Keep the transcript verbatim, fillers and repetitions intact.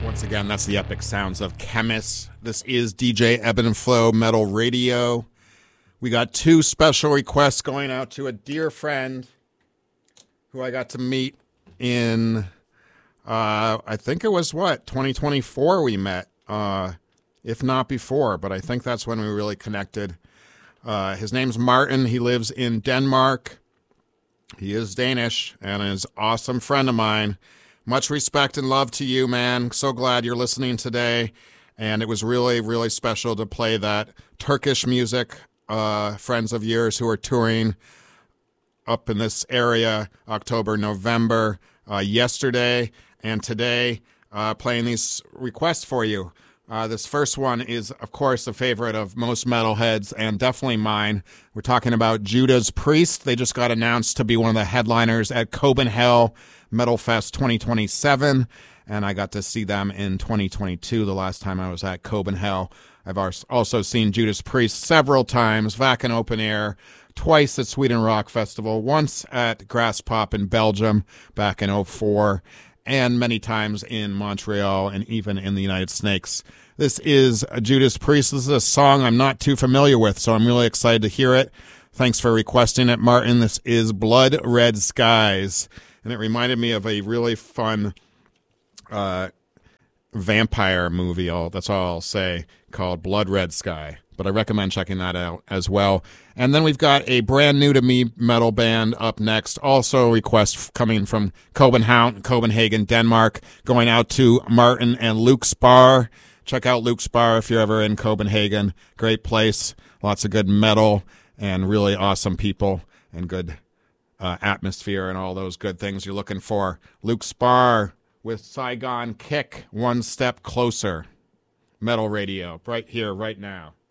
Once again, that's the epic sounds of Chemist. This is D J Ebb and Flow Metal Radio. We got two special requests going out to a dear friend who I got to meet in, uh, I think it was what, twenty twenty-four we met, uh, if not before, but I think that's when we really connected. Uh, his name's Martin. He lives in Denmark. He is Danish and is an awesome friend of mine. Much respect and love to you, man. So glad you're listening today. And it was really, really special to play that Turkish music. Uh, friends of yours who are touring up in this area, October, November, uh, yesterday and today, uh, playing these requests for you. Uh, this first one is, of course, a favorite of most metalheads and definitely mine. We're talking about Judas Priest. They just got announced to be one of the headliners at Copenhagen Metal Fest twenty twenty-seven, and I got to see them in twenty twenty-two, the last time I was at Copenhagen. I've also seen Judas Priest several times, Wacken Open Air, twice at Sweden Rock Festival, once at Grass Pop in Belgium back in oh four, and many times in Montreal and even in the United Snakes. This is Judas Priest. This is a song I'm not too familiar with, so I'm really excited to hear it. Thanks for requesting it, Martin. This is Blood Red Skies. And it reminded me of a really fun uh, vampire movie, I'll, that's all I'll say, called Blood Red Sky. But I recommend checking that out as well. And then we've got a brand new to me metal band up next. Also a request coming from Copenhagen, Copenhagen, Denmark, going out to Martin and Luke Spar. Check out Luke Spar if you're ever in Copenhagen. Great place. Lots of good metal and really awesome people and good Uh, atmosphere and all those good things you're looking for. Luke Spar with Saigon Kick, One Step Closer. Metal Radio, right here, right now.